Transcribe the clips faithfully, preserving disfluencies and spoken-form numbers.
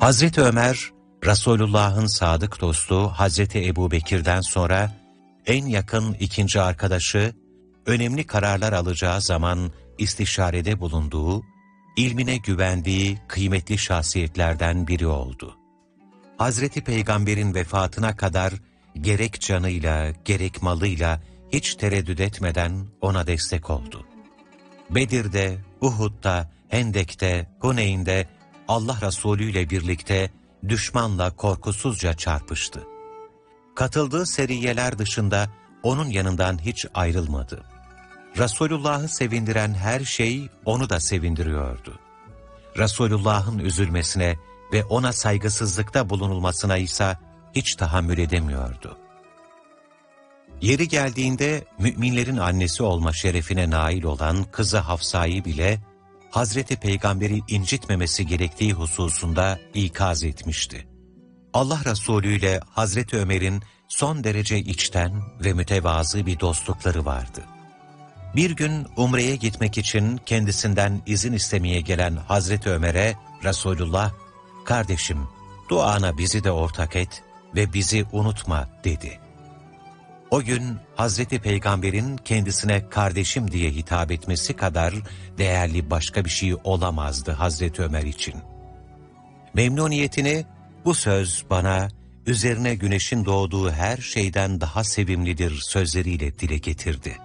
Hazreti Ömer, Resulullah'ın sadık dostu Hazreti Ebubekir'den sonra en yakın ikinci arkadaşı, önemli kararlar alacağı zaman istişarede bulunduğu, ilmine güvendiği kıymetli şahsiyetlerden biri oldu. Hazreti Peygamber'in vefatına kadar gerek canıyla gerek malıyla hiç tereddüt etmeden ona destek oldu. Bedir'de, Uhud'da, Hendek'te, Huneyn'de Allah Resulü ile birlikte düşmanla korkusuzca çarpıştı. Katıldığı seriyeler dışında onun yanından hiç ayrılmadı. Resulullah'ı sevindiren her şey onu da sevindiriyordu. Resulullah'ın üzülmesine ve ona saygısızlıkta bulunulmasına ise hiç tahammül edemiyordu. Yeri geldiğinde müminlerin annesi olma şerefine nail olan kızı Hafsa'yı bile Hazreti Peygamber'i incitmemesi gerektiği hususunda ikaz etmişti. Allah Resulü ile Hazreti Ömer'in son derece içten ve mütevazı bir dostlukları vardı. Bir gün Umre'ye gitmek için kendisinden izin istemeye gelen Hazreti Ömer'e Resulullah, "Kardeşim, duana bizi de ortak et ve bizi unutma," dedi. O gün Hazreti Peygamber'in kendisine kardeşim diye hitap etmesi kadar değerli başka bir şey olamazdı Hazreti Ömer için. Memnuniyetini, "Bu söz bana üzerine güneşin doğduğu her şeyden daha sevimlidir," sözleriyle dile getirdi.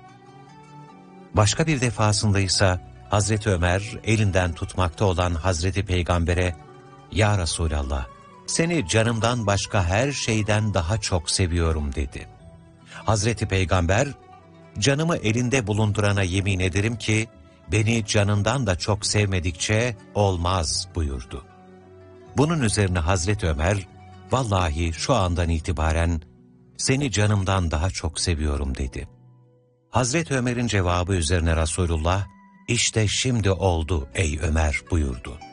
Başka bir defasında ise Hazreti Ömer elinden tutmakta olan Hazreti Peygamber'e, "Ya Resulallah, seni canımdan başka her şeyden daha çok seviyorum," dedi. Hazreti Peygamber, "Canımı elinde bulundurana yemin ederim ki beni canından da çok sevmedikçe olmaz," buyurdu. Bunun üzerine Hazreti Ömer, "Vallahi şu andan itibaren seni canımdan daha çok seviyorum," dedi. Hazreti Ömer'in cevabı üzerine Resulullah, "İşte şimdi oldu ey Ömer," buyurdu.